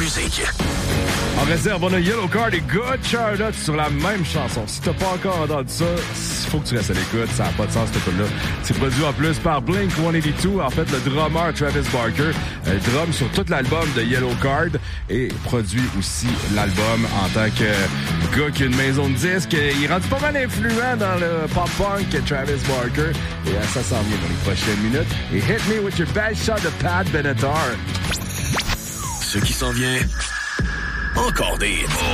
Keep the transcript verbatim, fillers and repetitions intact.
musique. En réserve, on a Yellow Card et Good Charlotte sur la même chanson. Si t'as pas encore entendu ça, il faut que tu restes à l'écoute. Ça n'a pas de sens, cette tune-là. C'est produit en plus par Blink cent quatre-vingt-deux. En fait, le drummer Travis Barker euh, drum sur tout l'album de Yellow Card et produit aussi l'album en tant que gars qui a une maison de disques. Il rentre pas mal influent dans le pop-punk, Travis Barker. Et euh, ça s'en vient dans les prochaines minutes. Et Hit Me With Your Best Shot de Pat Benatar. Ce qui s'en vient... Encore des hits.